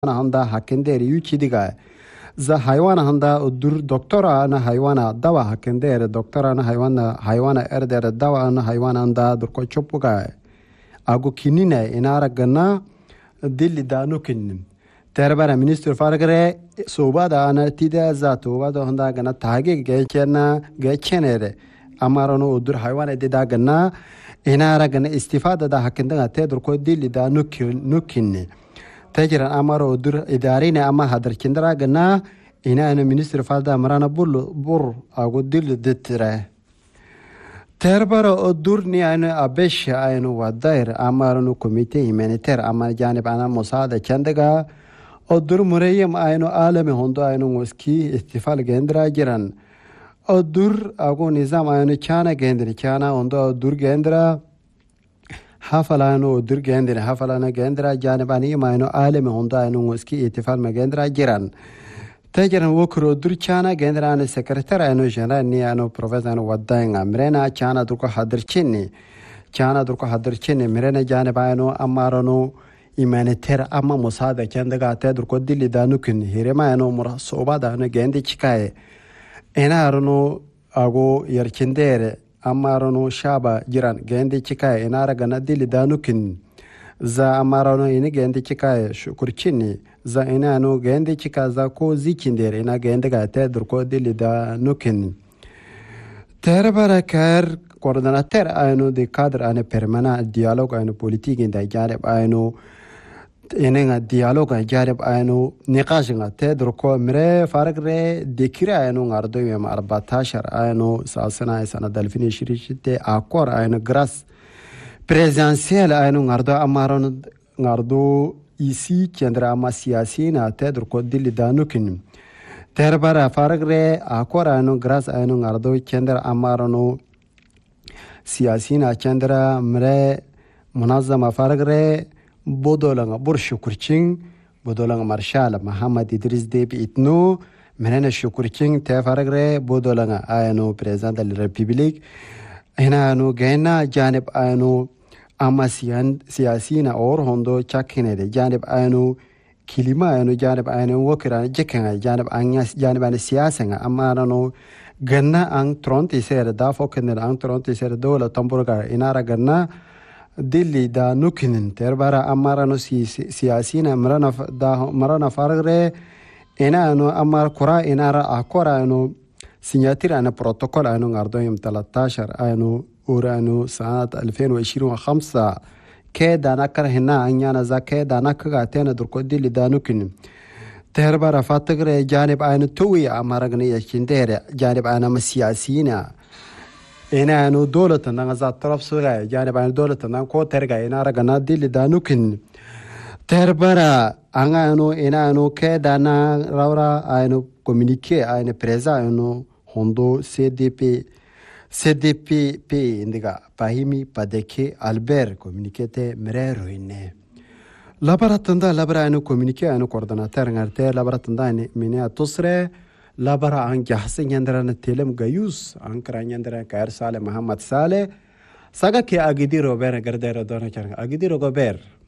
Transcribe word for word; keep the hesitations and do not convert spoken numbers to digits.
handa hakenderi yuchidiga za haywana handa dur doktora na haywana dawa hakendere doktora na haywana haywana erdere dawa na haywana handa durko chopuga agu kinina inara gana dilli danu kinnim terbara minister fargare sobada ana tida za tobada handa gana tage gechena gechenere amarano dur haywana dida gana inara gana istifada da hakenda te durko dilli danu nukinne تجرا أمر ودر إدارين أما هدر كندرا جنا إنا أنا منستر فادا مرانا بول بور أقول دل دتره تربرا أدورني أنا أبش أنا وداير أمرنا كوميتي منتر أما جانب أنا مساعدة كندجا أدور مريم أنا عالم هندو أنا مسكي استفال جندرا جران أدور أقول نظام أنا كانا جندرا كانا هندو أدور جندرا حفلانو در گندر حفلانو گندرا جانبانی ماینو عالم هندانو مسکی اتفاق مگندرا جران تجرن وکرو در چانا گندران سکرتر اینو جنرال نیانو پروفسور وداین امرنا چانا درکو حدرچنی چانا درکو حدرچنی مرنا جانبانو امارانو ایمانتر اما مساعده کندگا ته درکو دلی دانو کن هرمانو مر صوبا دانو گندی چکای اینا رنو اگو یرچندره amarano shaba jiran gende chikaya inara gana dili danukin za amarano ini gende chikaya shukurchini za inano gende chika za ko zikindere ina gende ga tedur ko dili danukin terbara kar coordinateur ayno de cadre ane permanent dialogue ayno politique inda jareb ayno إننا ديالوغا جارب أنو نقاشنا تدركو مرة فرق ره دكيرة أنو عردو يوم أربعتاشر أنو سالسنا سنة دلفين شريشتة أكور أنو غراس بريزانسيال أنو عردو أمارون عردو إيسي كندرا أما سياسيين تدركو دل دانوكين تربارا فرق ره أكور أنو غراس أنو عردو كندرا أمارونو سياسيين كندرا مرة منظمة فرق ره بودولانغ بور شكرچين بودولانغ مارشال محمد إدريس ديب إتنو مننا شكرچين تفرغ بودولانغ آيانو بريزيدنت الريبوبليك هنا انو جينا جانب آيانو اما سياسيين اور هندو چاكينه دي جانب آيانو كلمة آيانو جانب آيانو وكران جكنا جانب آنياس جانب آن سياسة اما انو جنا ان ترونتي سير دافو كنر ان ترونتي سير دولة تنبورغا انارا جنا دلی دا نکنن تربارا امارانو سیاسینا مرنا دا مرنا فرغره اینا انو امار کرا اینا را اکورا انو سيناتير انا بروتوكول انو غاردو يوم تلتاشر انو اورانو سنه ألفين وعشرين وخمسة كدا نكر هنا انيانا زا كدا نكغا تينا دركو دلی دا نکنن تربارا فاتغره جانب انو توي امارغني يشندير جانب انا مسياسينا إنا إنه دولة نغزات طرف سوريا جانب عن دولة نغكو ترجع إنا رجعنا دل دانوكن تربرا أنا إنه إنا إنه كدانا راورا إنه كومينيكي إنه بريزا إنه هندو سي دي بي سي دي بي بي إنديكا باهيمي بادكي ألبير كومينيكي تي مريرو إنه لابرا تندا لابرا إنه كومينيكي إنه كوردناتير نغرتي لابرا تندا إنه منيا تصري لابرا عن جحسن يندران تيلم غيوس عن كران يندران كاير سالة محمد سالة ساقا كي اغدي روبير غردير دونا كان اغدي روبير